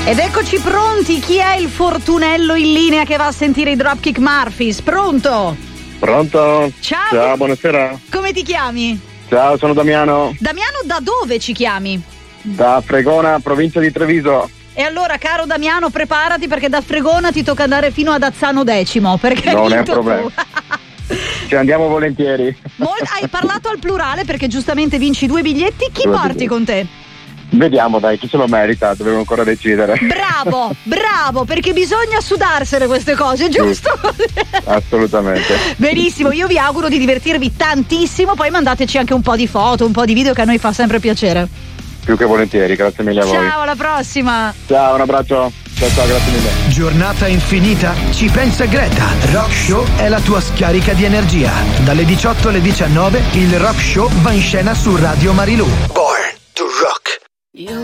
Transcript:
Ed eccoci pronti, chi è il fortunello in linea che va a sentire i Dropkick Murphys? Pronto? Pronto? Ciao. Ciao, buonasera. Come ti chiami? Ciao, sono Damiano. Damiano, da dove ci chiami? Da Fregona, provincia di Treviso. E allora, caro Damiano, preparati perché da Fregona ti tocca andare fino ad Azzano X, perché Non è un tu. problema. Ci andiamo volentieri. Hai parlato al plurale perché giustamente vinci 2 biglietti. Chi porti con te? Vediamo, dai, chi se lo merita, dobbiamo ancora decidere. Bravo, perché bisogna sudarsene queste cose, giusto? Assolutamente. Benissimo, io vi auguro di divertirvi tantissimo, poi mandateci anche un po' di foto, un po' di video che a noi fa sempre piacere. Più che volentieri, grazie mille a voi. Ciao, alla prossima. Ciao, un abbraccio. Ciao, grazie mille. Giornata infinita? Ci pensa Greta. Rock Show è la tua scarica di energia. Dalle 18 alle 19 il Rock Show va in scena su Radio Marilù.